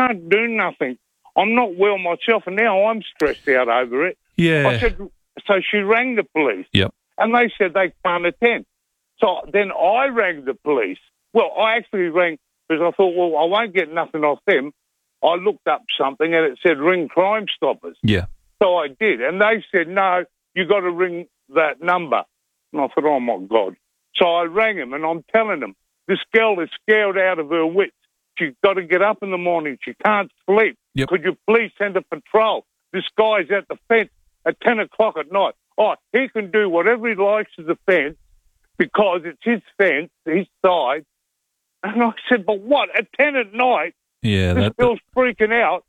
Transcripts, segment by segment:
can't do nothing. I'm not well myself, and now I'm stressed out over it. Yeah. I said, so she rang the police. Yep. And they said they can't attend. So then I rang the police. Well, I actually rang because I thought, well, I won't get nothing off them. I looked up something and it said ring Crime Stoppers. Yeah. So I did. And they said, no, you got to ring that number. And I thought, oh, my God. So I rang him and I'm telling them, this girl is scared out of her wits. She's got to get up in the morning. She can't sleep. Yep. Could you please send a patrol? This guy's at the fence at 10 o'clock at night. Oh, he can do whatever he likes to the fence because it's his fence, his side. And I said, but what? At 10 at night, this girl's freaking out.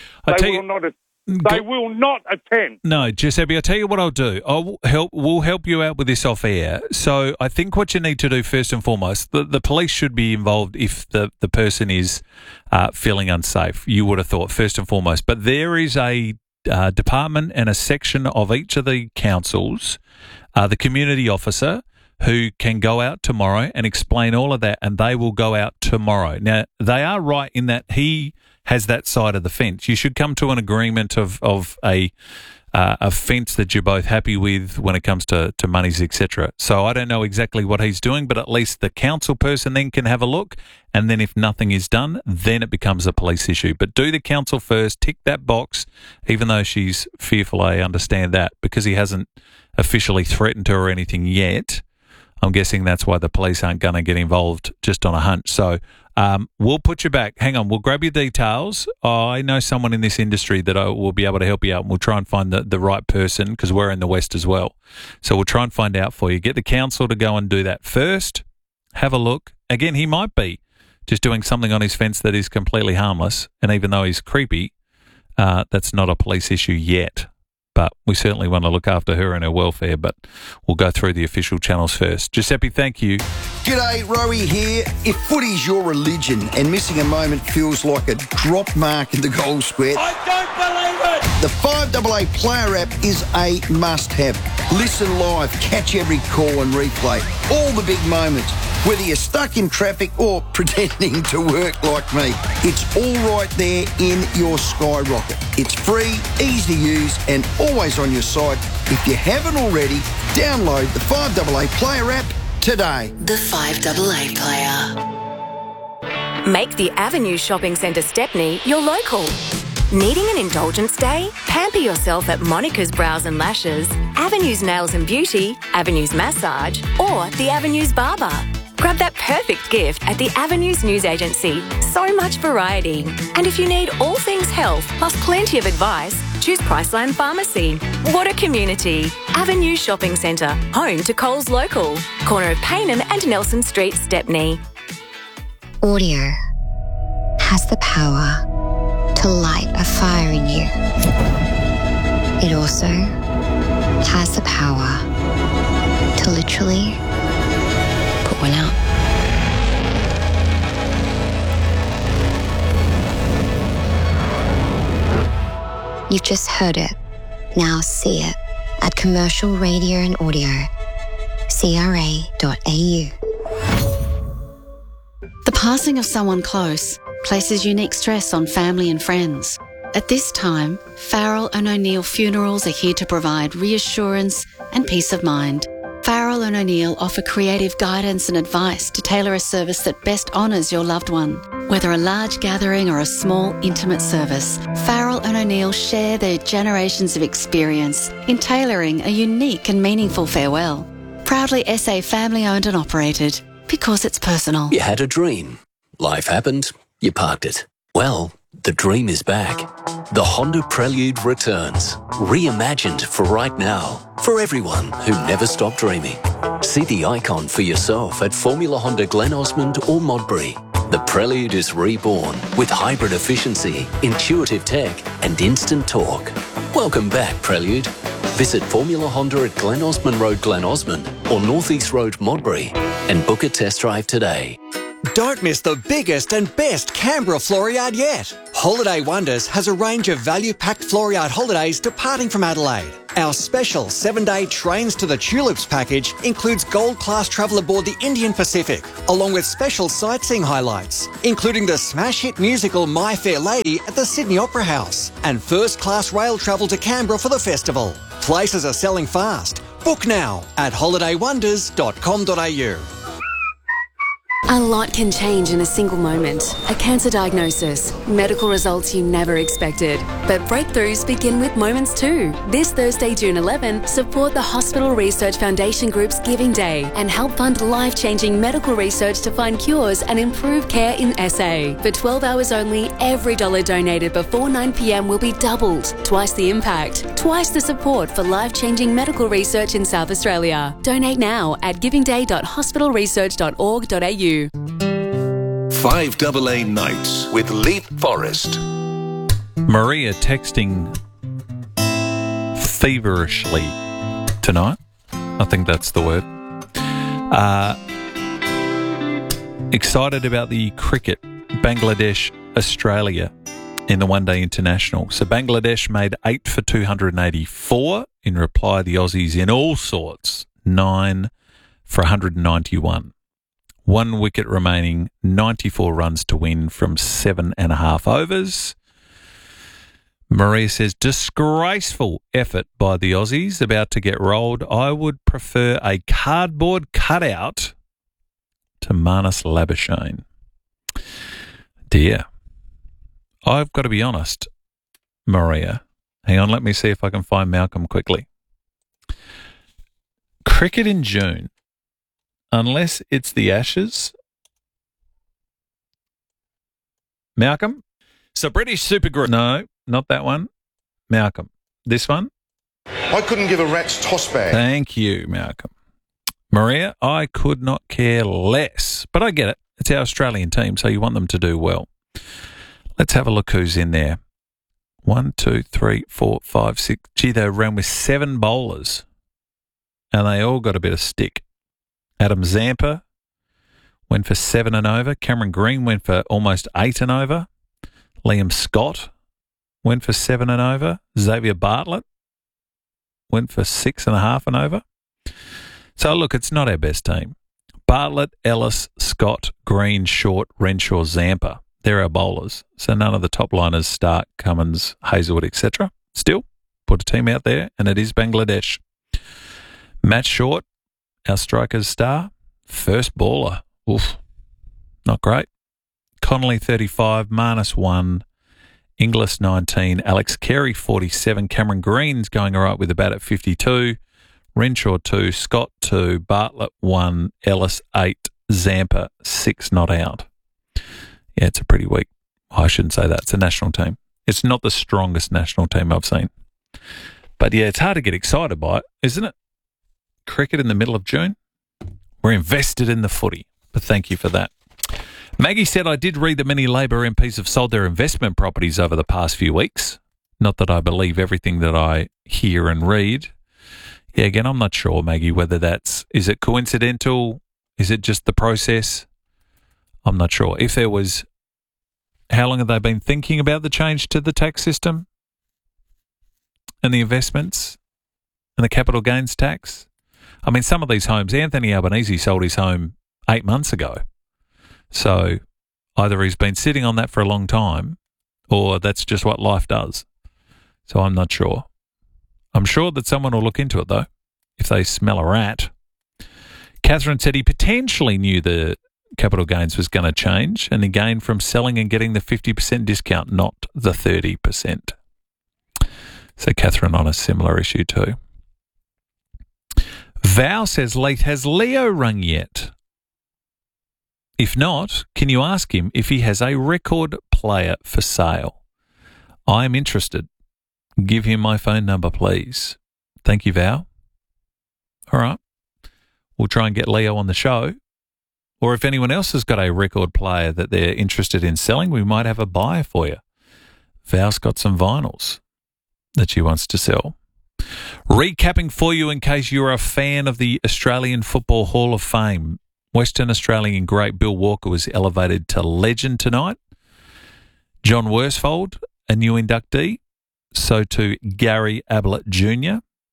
They will not attend. No, Giuseppe, I'll tell you what I'll do. We'll help you out with this off air. So I think what you need to do first and foremost, the police should be involved if the person is feeling unsafe, you would have thought, first and foremost. But there is a department and a section of each of the councils, the community officer, who can go out tomorrow and explain all of that, and they will go out tomorrow. Now, they are right in that he has that side of the fence. You should come to an agreement of a fence that you're both happy with when it comes to monies, etc. So I don't know exactly what he's doing, but at least the council person then can have a look, and then if nothing is done, then it becomes a police issue. But do the council first, tick that box, even though she's fearful, I understand that, because he hasn't officially threatened her or anything yet. I'm guessing that's why the police aren't going to get involved just on a hunch. So we'll put you back. Hang on, we'll grab your details. I know someone in this industry that will be able to help you out, and we'll try and find the right person because we're in the West as well. So we'll try and find out for you. Get the council to go and do that first. Have a look. Again, he might be just doing something on his fence that is completely harmless, and even though he's creepy, that's not a police issue yet. But we certainly want to look after her and her welfare, but we'll go through the official channels first. Giuseppe, thank you. G'day, Rowie here. If footy's your religion and missing a moment feels like a drop mark in the goal square, I don't believe it! The 5AA Player app is a must-have. Listen live, catch every call and replay. All the big moments. Whether you're stuck in traffic or pretending to work like me, it's all right there in your Skyrocket. It's free, easy to use, and always on your side. If you haven't already, download the 5AA Player app today. The 5AA Player. Make the Avenue Shopping Centre Stepney your local. Needing an indulgence day? Pamper yourself at Monica's Brows and Lashes, Avenue's Nails and Beauty, Avenue's Massage, or the Avenue's Barber. Grab that perfect gift at the Avenues News Agency. So much variety. And if you need all things health, plus plenty of advice, choose Priceline Pharmacy. What a community. Avenue Shopping Centre, home to Coles Local. Corner of Paynen and Nelson Street, Stepney. Audio has the power to light a fire in you. It also has the power to literally put one out. You've just heard it. Now see it at Commercial Radio and Audio, CRA.au. The passing of someone close places unique stress on family and friends. At this time, Farrell and O'Neill Funerals are here to provide reassurance and peace of mind. Farrell and O'Neill offer creative guidance and advice to tailor a service that best honours your loved one. Whether a large gathering or a small, intimate service, Farrell and O'Neill share their generations of experience in tailoring a unique and meaningful farewell. Proudly SA family-owned and operated, because it's personal. You had a dream. Life happened. You parked it. Well, the dream is back. The Honda Prelude returns. Reimagined for right now. For everyone who never stopped dreaming. See the icon for yourself at Formula Honda Glen Osmond or Modbury. The Prelude is reborn with hybrid efficiency, intuitive tech and instant torque. Welcome back, Prelude. Visit Formula Honda at Glen Osmond Road, Glen Osmond or North East Road, Modbury and book a test drive today. Don't miss the biggest and best Canberra Floriade yet. Holiday Wonders has a range of value-packed Floriade holidays departing from Adelaide. Our special 7-day Trains to the Tulips package includes gold-class travel aboard the Indian Pacific, along with special sightseeing highlights, including the smash hit musical My Fair Lady at the Sydney Opera House, and first-class rail travel to Canberra for the festival. Places are selling fast. Book now at holidaywonders.com.au. A lot can change in a single moment. A cancer diagnosis, medical results you never expected. But breakthroughs begin with moments too. This Thursday, June 11, support the Hospital Research Foundation Group's Giving Day and help fund life-changing medical research to find cures and improve care in SA. For 12 hours only, every dollar donated before 9 p.m. will be doubled. Twice the impact, twice the support for life-changing medical research in South Australia. Donate now at givingday.hospitalresearch.org.au. 5AA Nights with Leith Forrest. Maria texting feverishly tonight. I think that's the word. Excited about the cricket, Bangladesh, Australia in the one-day international. So Bangladesh made 8 for 284. In reply, the Aussies in all sorts, 9 for 191. 1 wicket remaining, 94 runs to win from 7.5 overs. Maria says, disgraceful effort by the Aussies, about to get rolled. I would prefer a cardboard cutout to Marnus Labuschagne. Dear, I've got to be honest, Maria. Hang on, let me see if I can find Malcolm quickly. Cricket in June. Unless it's the Ashes. Malcolm? So British Super Group. No, not that one. Malcolm. This one? I couldn't give a rat's toss bag. Thank you, Malcolm. Maria, I could not care less. But I get it. It's our Australian team, so you want them to do well. Let's have a look who's in there. 1, 2, 3, 4, 5, 6. Gee, they ran with 7 bowlers. And they all got a bit of stick. Adam Zampa went for 7 and over. Cameron Green went for almost 8 and over. Liam Scott went for 7 and over. Xavier Bartlett went for 6.5 and over. So, look, it's not our best team. Bartlett, Ellis, Scott, Green, Short, Renshaw, Zampa. They're our bowlers. So none of the top liners, Stark, Cummins, Hazelwood, etc. Still, put a team out there, and it is Bangladesh. Matt Short, our striker's star, first baller. Oof, not great. Connolly, 35, Marnus, 1, Inglis, 19, Alex Carey, 47, Cameron Green's going all right with the bat at 52, Renshaw, 2, Scott, 2, Bartlett, 1, Ellis, 8, Zampa, 6 not out. Yeah, it's a pretty weak. I shouldn't say that. It's a national team. It's not the strongest national team I've seen. But yeah, it's hard to get excited by it, isn't it? Cricket in the middle of June. We're invested in the footy, but thank you for that. Maggie said, I did read that many Labor MPs have sold their investment properties over the past few weeks. Not that I believe everything that I hear and read. Yeah, again, I'm not sure, Maggie, whether is it coincidental? Is it just the process? I'm not sure. If there was, how long have they been thinking about the change to the tax system and the investments and the capital gains tax? I mean, some of these homes, Anthony Albanese sold his home 8 months ago. So either he's been sitting on that for a long time or that's just what life does. So I'm not sure. I'm sure that someone will look into it, though, if they smell a rat. Catherine said he potentially knew the capital gains was going to change and he gained from selling and getting the 50% discount, not the 30%. So Catherine on a similar issue too. Val says, Leith, has Leo rung yet? If not, can you ask him if he has a record player for sale? I'm interested. Give him my phone number, please. Thank you, Val. All right. We'll try and get Leo on the show. Or if anyone else has got a record player that they're interested in selling, we might have a buyer for you. Val's got some vinyls that she wants to sell. Recapping for you in case you're a fan of the Australian Football Hall of Fame. Western Australian great Bill Walker was elevated to legend tonight. John Worsfold, a new inductee. So too Gary Ablett Jr.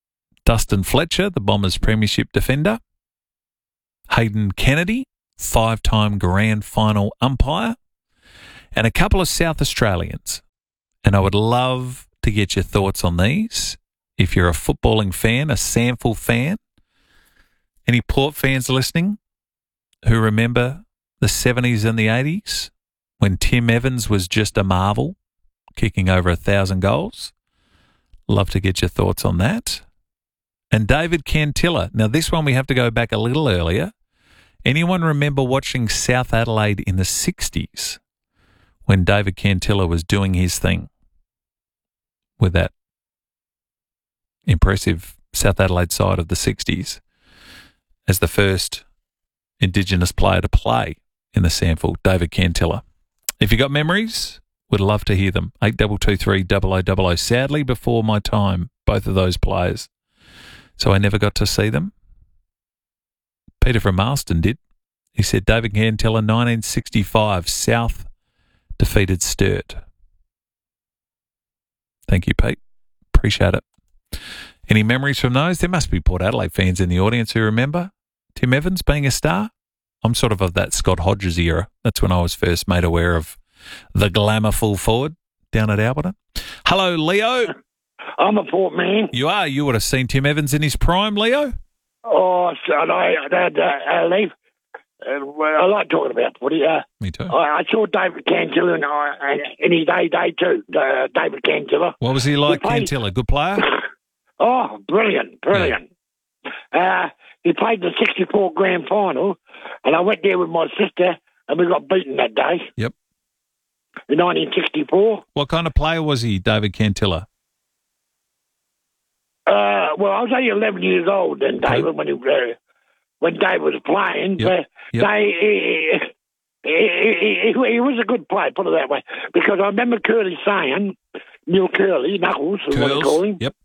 Dustin Fletcher, the Bombers premiership defender. Hayden Kennedy, 5-time grand final umpire. And a couple of South Australians. And I would love to get your thoughts on these. If you're a footballing fan, a SANFL fan, any Port fans listening who remember the 70s and the 80s when Tim Evans was just a marvel, kicking over 1,000 goals. Love to get your thoughts on that. And David Cantilla. Now, this one we have to go back a little earlier. Anyone remember watching South Adelaide in the 60s when David Cantilla was doing his thing with that impressive South Adelaide side of the 60s as the first Indigenous player to play in the SANFL, David Cantilla? If you got memories, would love to hear them. 8223 0000. Sadly, before my time, both of those players. So I never got to see them. Peter from Marston did. He said David Cantilla, 1965, South defeated Sturt. Thank you, Pete. Appreciate it. Any memories from those? There must be Port Adelaide fans in the audience who remember Tim Evans being a star. I'm sort of that Scott Hodges era. That's when I was first made aware of the glamour full forward down at Alberton. Hello, Leo. I'm a Port man. You are. You would have seen Tim Evans in his prime, Leo. Oh, son, I leave. I like talking about footy. Me too. I saw David Cantilla in his day too. David Cantilla. What was he like, Cantilla? Good player? Oh, brilliant. He played the 64 grand final, and I went there with my sister, and we got beaten that day. Yep. In 1964. What kind of player was he, David Cantilla? Well, I was only 11 years old then, David, when Dave was playing. Yep. He was a good player, put it that way. Because I remember Curly saying, Neil Curly, Knuckles, is what they call him. Yep.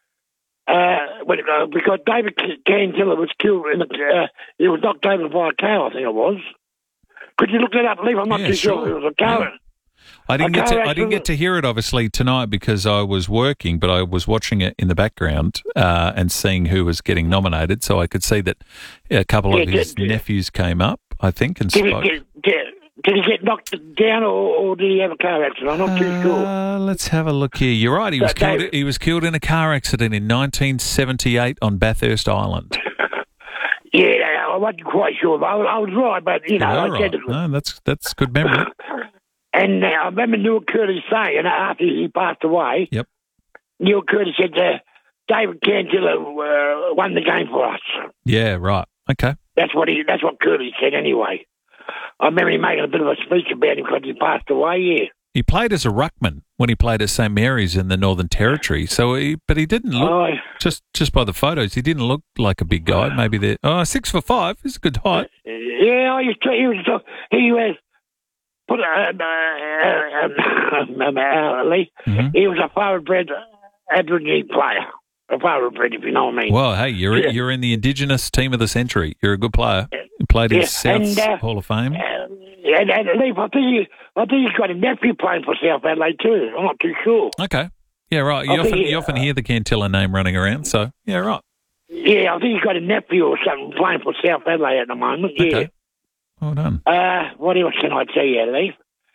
Because David Cantilla was killed he was knocked over by a cow, I think it was. Could you look that up, Lee? I'm not too sure. It was a cow. Yeah. I didn't get to hear it obviously tonight because I was working, but I was watching it in the background and seeing who was getting nominated, so I could see that a couple of his nephews came up, I think, and spoke. Did he get knocked down or did he have a car accident? I'm not too sure. Let's have a look here. You're right. He was killed in a car accident in 1978 on Bathurst Island. Yeah, I wasn't quite sure. But I was right, but I said it. No, that's good memory. And I remember Neil Curtis saying after he passed away. Yep. Neil Curtis said David Cantilla won the game for us. Yeah, right. Okay. That's what Curtis said anyway. I remember he making a bit of a speech about him because he passed away. Yeah. He played as a ruckman when he played at St Mary's in the Northern Territory. But he didn't look just by the photos. He didn't look like a big guy. Maybe 6'5" is a good height. Yeah, he was. Put Lee. He was a thoroughbred Aborigine player. A thoroughbred, if you know what I mean. Well, hey, you're in the Indigenous team of the century. You're a good player. You played in South's Hall of Fame. And Lee, I think he's got a nephew playing for South Adelaide too. I'm not too sure. Okay. Yeah, right. You often hear the Cantilla name running around, so yeah, right. Yeah, I think he's got a nephew or something playing for South Adelaide at the moment. Yeah. Okay. Well done. What else can I tell you, Leif?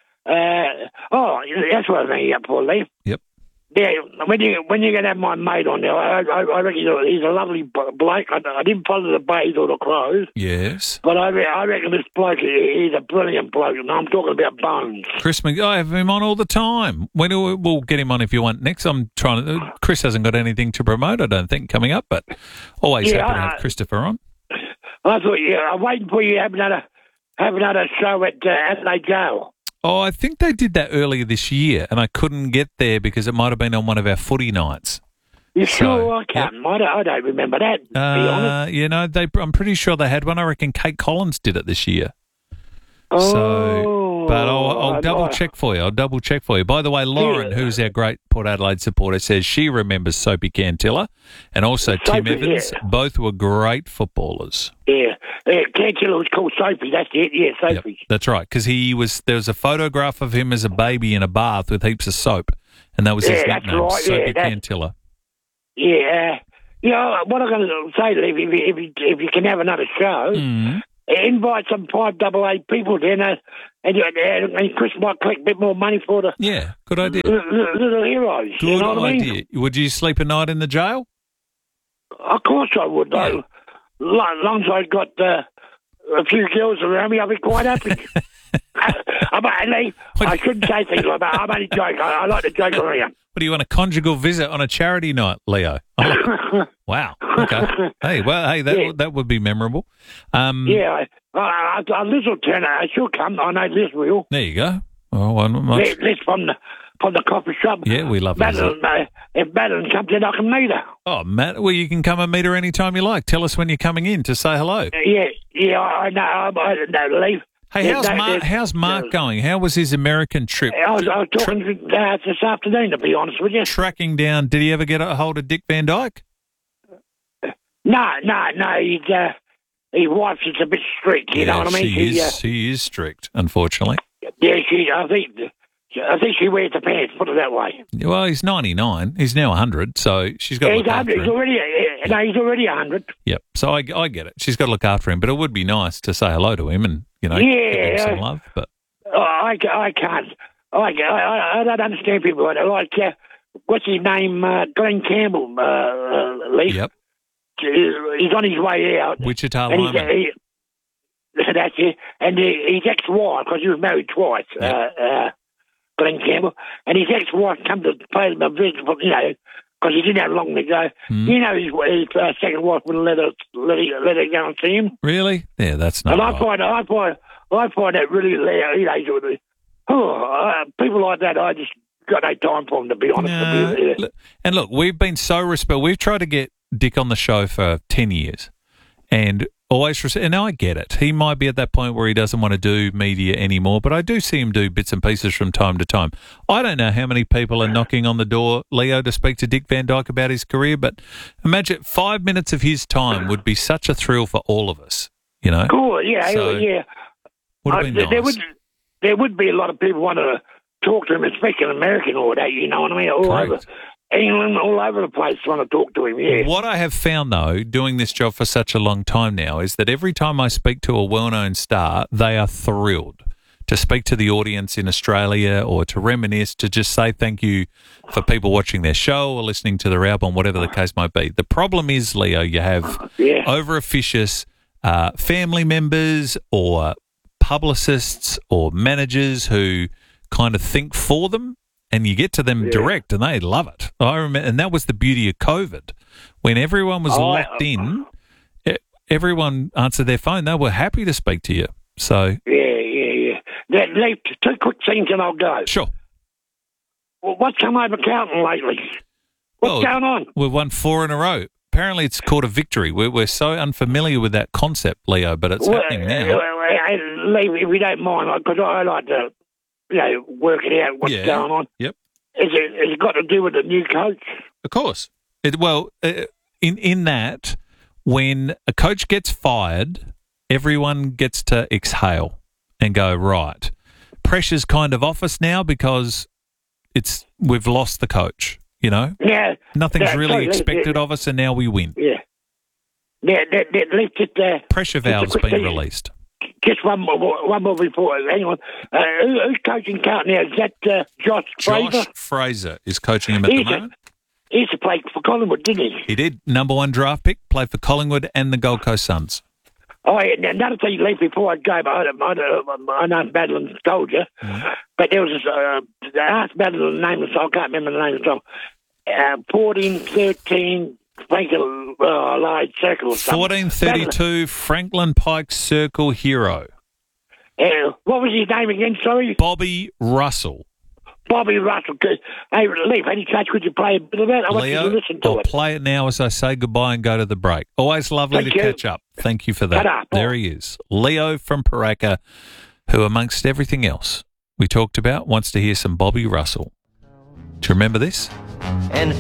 That's what I think for, Leif. Yep. Yeah, when you're going to have my mate on there, I reckon he's a lovely bloke. I didn't follow the Bays or the Crows. Yes. But I reckon this bloke, he's a brilliant bloke, and I'm talking about Bones. Chris I have him on all the time. We'll get him on if you want next. Chris hasn't got anything to promote, I don't think, coming up, but always happy to have Christopher on. I thought, I'm waiting for you to have another show at Adelaide Jail. Oh, I think they did that earlier this year, and I couldn't get there because it might have been on one of our footy nights. You sure? I can't. Yep. I don't remember that, to be honest. I'm pretty sure they had one. I reckon Kate Collins did it this year. But I'll double check for you. By the way, Lauren, who's our great Port Adelaide supporter, says she remembers Soapy Cantilla and also Tim Evans. Yeah. Both were great footballers. Yeah. Cantilla was called Soapy. That's it. Yeah, Soapy. Yep, that's right. Because there was a photograph of him as a baby in a bath with heaps of soap, and that was his nickname, Soapy Cantilla. Yeah. what I'm going to say, Leaf, if you can have another show, invite some 588 people then, and Chris might collect a bit more money for the good idea. Little heroes. Good you know what idea. I mean? Would you sleep a night in the jail? Of course I would, though. Long as I got a few girls around me, I'll be quite happy. I shouldn't say things like that. I'm only joking. I like to joke around. What do you want, a conjugal visit on a charity night, Leo? Oh, wow. Okay. That would be memorable. Liz will turn out. She'll come. I know Liz will. There you go. Oh, Liz from the coffee shop. Yeah, we love Liz. If Madeline comes in, I can meet her. Oh, Matt, well, you can come and meet her anytime you like. Tell us when you're coming in to say hello. I know. I know, Leaf. Hey, how's Mark going? How was his American trip? I was talking this afternoon, to be honest with you. Tracking down, did he ever get a hold of Dick Van Dyke? No. His wife's just a bit strict, you know what I mean? She is strict, unfortunately. Yeah, I think she wears the pants, put it that way. Well, he's 99. He's now 100, so she's got to look after him. He's already 100. Yep, so I get it. She's got to look after him, but it would be nice to say hello to him and, give him some love. But I can't. I don't understand people like what's his name? Glenn Campbell, Leaf. Yep. He's on his way out. Wichita Lineman. That's it. And his ex-wife, because he was married twice, Glenn Campbell, and his ex-wife come to pay him a visit, because he didn't have long to go. His second wife wouldn't let her go and see him. Really? Yeah, that's not. And right. I find that really, people like that. I just got no time for them, to be honest. And look, we've been so respectful. We've tried to get Dick on the show for 10 years, and always. And I get it. He might be at that point where he doesn't want to do media anymore, but I do see him do bits and pieces from time to time. I don't know how many people are knocking on the door, Leo, to speak to Dick Van Dyke about his career, but imagine 5 minutes of his time would be such a thrill for all of us, Cool, yeah. Would have been nice. There would be a lot of people wanting to talk to him, especially an American or that, you know what I mean? All over England, all over the place trying to talk to him, yeah. What I have found, though, doing this job for such a long time now, is that every time I speak to a well-known star, they are thrilled to speak to the audience in Australia or to reminisce, to just say thank you for people watching their show or listening to their album, whatever the case might be. The problem is, Leo, you have over-officious family members or publicists or managers who kind of think for them, and you get to them direct, and they love it. I remember, and that was the beauty of COVID, when everyone was locked in. Everyone answered their phone; they were happy to speak to you. So Leif, 2 quick things, and I'll go. Sure. Well, what's come over Carlton lately? What's going on? We've won 4 in a row. Apparently, it's called a victory. We're so unfamiliar with that concept, Leo, but it's happening now. Leif, if you don't mind, because I like to. Work it out what's going on. Yep. Has it got to do with the new coach? Of course. In that, when a coach gets fired, everyone gets to exhale and go, right, pressure's kind of off us now because we've lost the coach, Yeah. Nothing's really expected of us, and now we win. Pressure valve's been released. Just one more before. Hang on. Who's coaching Carlton now? Is that Josh Fraser? Josh Fraser is coaching him at the moment. He used to play for Collingwood, didn't he? He did. Number 1 draft pick, played for Collingwood and the Gold Coast Suns. Oh, yeah. Another thing, Leif, before I go, I know Madeline told you, but there was this, I asked Madeline the name of the song, I can't remember the name of the song, 1413... Franklin Circle. 1432 Franklin Pike Circle Hero. What was his name again? Sorry, Bobby Russell. Bobby Russell. Hey, Leif, any chance could you play a bit of that? I want you to listen to it. Play it now as I say goodbye and go to the break. Always lovely to catch up. Thank you for that. There he is, Leo from Paraka, who, amongst everything else we talked about, wants to hear some Bobby Russell. Do you remember this? And